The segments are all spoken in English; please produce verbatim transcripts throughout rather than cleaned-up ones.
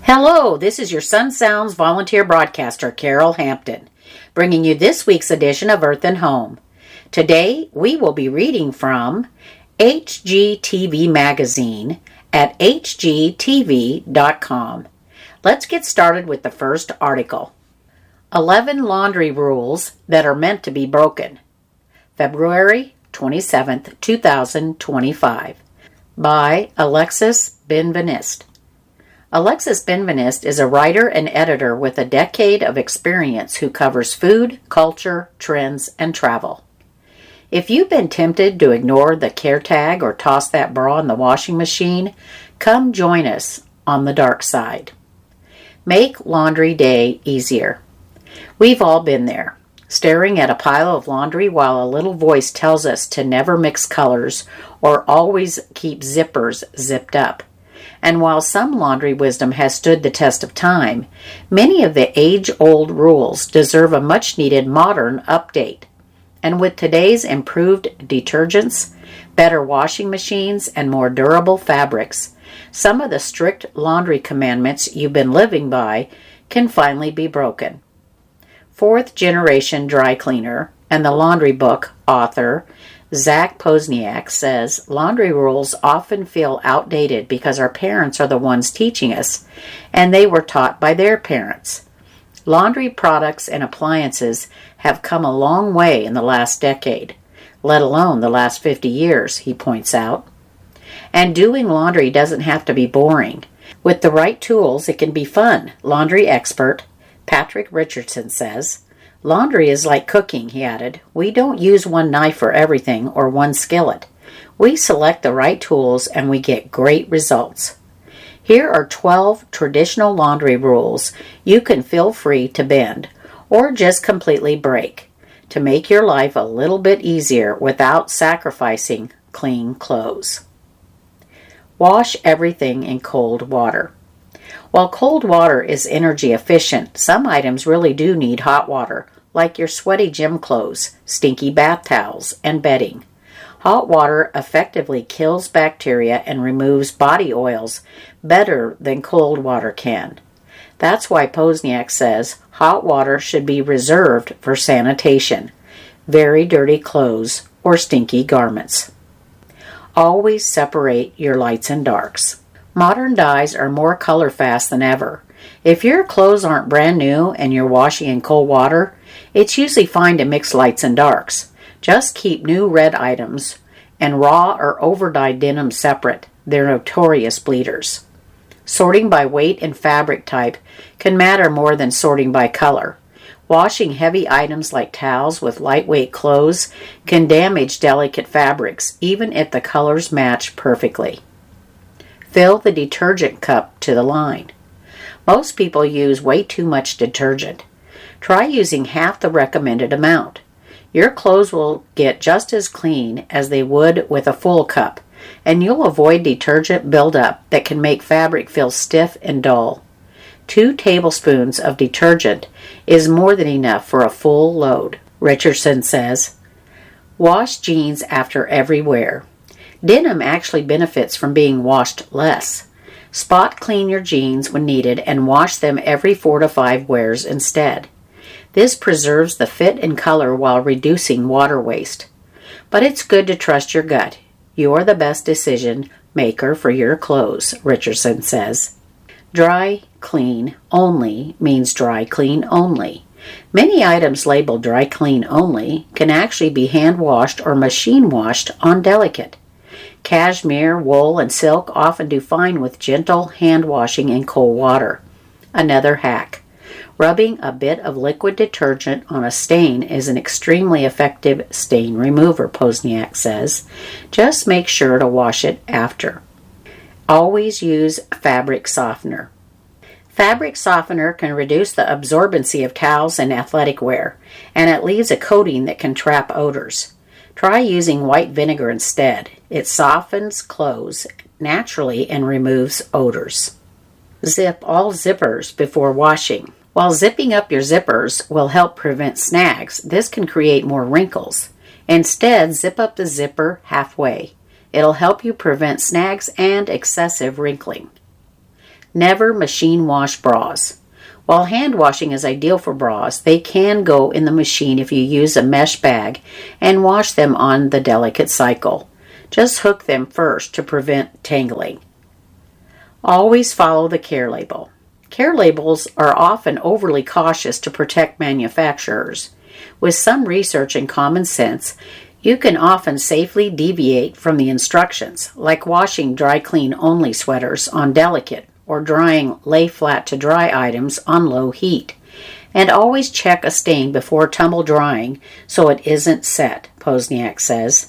Hello, this is your Sun Sounds volunteer broadcaster, Carol Hampton, bringing you this week's edition of Earth and Home. Today, we will be reading from H G T V Magazine at H G T V dot com. Let's get started with the first article. eleven Laundry Rules That Are Meant to Be Broken. February twenty-seventh, two thousand twenty-five. By Alexis Benveniste. Alexis Benveniste is a writer and editor with a decade of experience who covers food, culture, trends, and travel. If you've been tempted to ignore the care tag or toss that bra in the washing machine, come join us on the dark side. Make laundry day easier. We've all been there, staring at a pile of laundry while a little voice tells us to never mix colors or always keep zippers zipped up. And while some laundry wisdom has stood the test of time, many of the age-old rules deserve a much-needed modern update. And with today's improved detergents, better washing machines, and more durable fabrics, some of the strict laundry commandments you've been living by can finally be broken. Fourth-generation dry cleaner and the laundry book author Zac Poniewozik says laundry rules often feel outdated because our parents are the ones teaching us, and they were taught by their parents. Laundry products and appliances have come a long way in the last decade, let alone the last fifty years, he points out. And doing laundry doesn't have to be boring. With the right tools, it can be fun, laundry expert Patrick Richardson says. Laundry is like cooking, he added. We don't use one knife for everything or one skillet. We select the right tools and we get great results. Here are twelve traditional laundry rules you can feel free to bend or just completely break to make your life a little bit easier without sacrificing clean clothes. Wash everything in cold water. While cold water is energy efficient, some items really do need hot water, like your sweaty gym clothes, stinky bath towels, and bedding. Hot water effectively kills bacteria and removes body oils better than cold water can. That's why Poniewozik says hot water should be reserved for sanitation, very dirty clothes, or stinky garments. Always separate your lights and darks. Modern dyes are more color fast than ever. If your clothes aren't brand new and you're washing in cold water, it's usually fine to mix lights and darks. Just keep new red items and raw or over-dyed denim separate. They're notorious bleeders. Sorting by weight and fabric type can matter more than sorting by color. Washing heavy items like towels with lightweight clothes can damage delicate fabrics, even if the colors match perfectly. Fill the detergent cup to the line. Most people use way too much detergent. Try using half the recommended amount. Your clothes will get just as clean as they would with a full cup, and you'll avoid detergent buildup that can make fabric feel stiff and dull. Two tablespoons of detergent is more than enough for a full load, Richardson says. Wash jeans after every wear. Denim actually benefits from being washed less. Spot clean your jeans when needed and wash them every four to five wears instead. This preserves the fit and color while reducing water waste. But it's good to trust your gut. You're the best decision maker for your clothes, Richardson says. Dry clean only means dry clean only. Many items labeled dry clean only can actually be hand washed or machine washed on delicate. Cashmere, wool, and silk often do fine with gentle hand washing in cold water. Another hack. Rubbing a bit of liquid detergent on a stain is an extremely effective stain remover, Poniewozik says. Just make sure to wash it after. Always use fabric softener. Fabric softener can reduce the absorbency of towels and athletic wear, and it leaves a coating that can trap odors. Try using white vinegar instead. It softens clothes naturally and removes odors. Zip all zippers before washing. While zipping up your zippers will help prevent snags, this can create more wrinkles. Instead, zip up the zipper halfway. It'll help you prevent snags and excessive wrinkling. Never machine wash bras. While hand washing is ideal for bras, they can go in the machine if you use a mesh bag and wash them on the delicate cycle. Just hook them first to prevent tangling. Always follow the care label. Care labels are often overly cautious to protect manufacturers. With some research and common sense, you can often safely deviate from the instructions, like washing dry clean only sweaters on delicate or drying lay flat to dry items on low heat. And always check a stain before tumble drying so it isn't set, Pozniak says.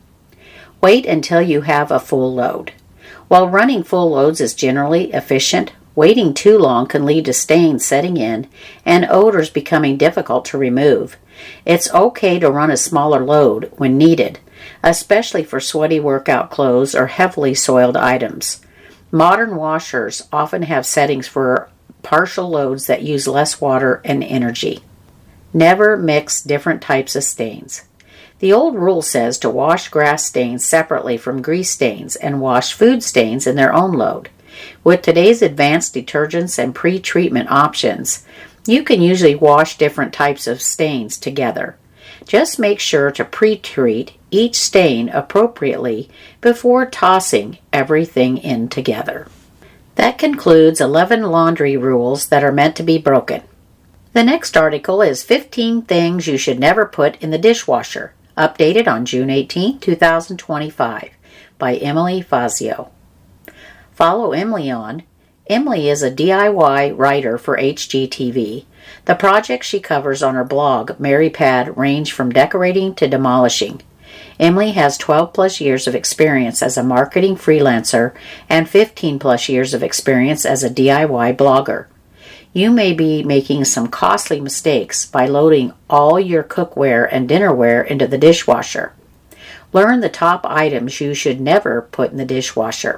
Wait until you have a full load. While running full loads is generally efficient, waiting too long can lead to stains setting in and odors becoming difficult to remove. It's okay to run a smaller load when needed, especially for sweaty workout clothes or heavily soiled items. Modern washers often have settings for partial loads that use less water and energy. Never mix different types of stains. The old rule says to wash grass stains separately from grease stains and wash food stains in their own load. With today's advanced detergents and pre-treatment options, you can usually wash different types of stains together. Just make sure to pre-treat each stain appropriately before tossing everything in together. That concludes eleven laundry rules that are meant to be broken. The next article is fifteen Things You Should Never Put in the Dishwasher, updated on June eighteenth, twenty twenty-five, by Emily Fazio. Follow Emily on. Emily is a D I Y writer for H G T V. The projects she covers on her blog, MaryPad, range from decorating to demolishing. Emily has twelve plus years of experience as a marketing freelancer and fifteen plus years of experience as a D I Y blogger. You may be making some costly mistakes by loading all your cookware and dinnerware into the dishwasher. Learn the top items you should never put in the dishwasher.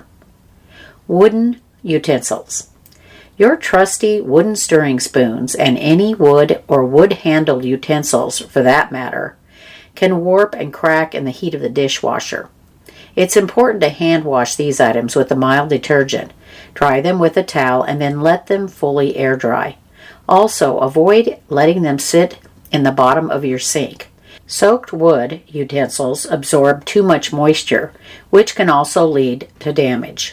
Wooden utensils. Your trusty wooden stirring spoons, and any wood or wood-handled utensils for that matter, can warp and crack in the heat of the dishwasher. It's important to hand wash these items with a mild detergent. Dry them with a towel and then let them fully air dry. Also, avoid letting them sit in the bottom of your sink. Soaked wood utensils absorb too much moisture, which can also lead to damage.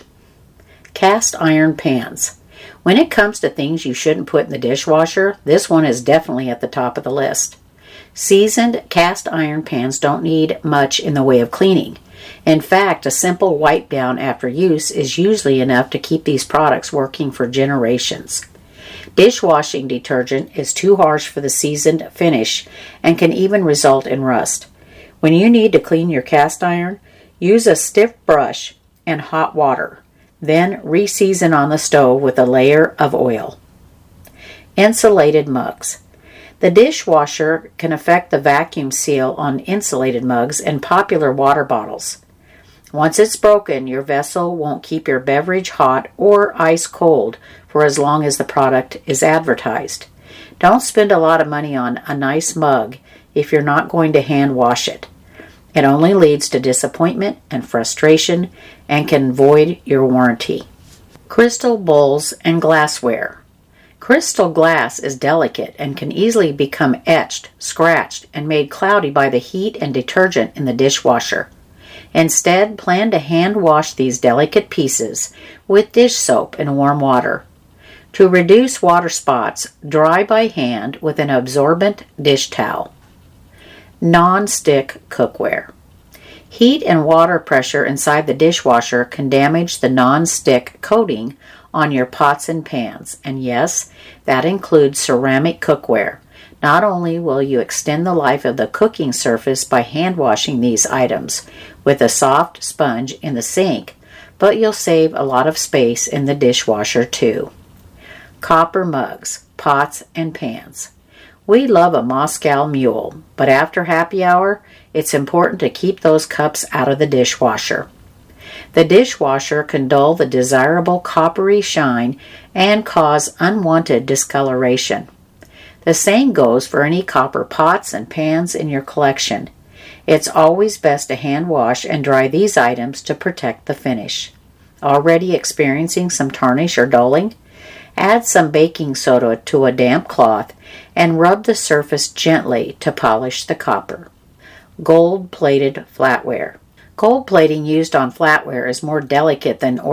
Cast iron pans. When it comes to things you shouldn't put in the dishwasher, this one is definitely at the top of the list. Seasoned cast iron pans don't need much in the way of cleaning. In fact, a simple wipe down after use is usually enough to keep these products working for generations. Dishwashing detergent is too harsh for the seasoned finish and can even result in rust. When you need to clean your cast iron, use a stiff brush and hot water. Then re-season on the stove with a layer of oil. Insulated mugs. The dishwasher can affect the vacuum seal on insulated mugs and popular water bottles. Once it's broken, your vessel won't keep your beverage hot or ice cold for as long as the product is advertised. Don't spend a lot of money on a nice mug if you're not going to hand wash it. It only leads to disappointment and frustration and can void your warranty. Crystal bowls and glassware. Crystal glass is delicate and can easily become etched, scratched, and made cloudy by the heat and detergent in the dishwasher. Instead, plan to hand wash these delicate pieces with dish soap and warm water. To reduce water spots, dry by hand with an absorbent dish towel. Non-stick cookware. Heat and water pressure inside the dishwasher can damage the non-stick coating on your pots and pans, and yes, that includes ceramic cookware. Not only will you extend the life of the cooking surface by hand washing these items with a soft sponge in the sink, but you'll save a lot of space in the dishwasher too. Copper mugs, pots, and pans. We love a Moscow Mule, but after happy hour, it's important to keep those cups out of the dishwasher. The dishwasher can dull the desirable coppery shine and cause unwanted discoloration. The same goes for any copper pots and pans in your collection. It's always best to hand wash and dry these items to protect the finish. Already experiencing some tarnish or dulling? Add some baking soda to a damp cloth and rub the surface gently to polish the copper. Gold-plated flatware. Gold plating used on flatware is more delicate than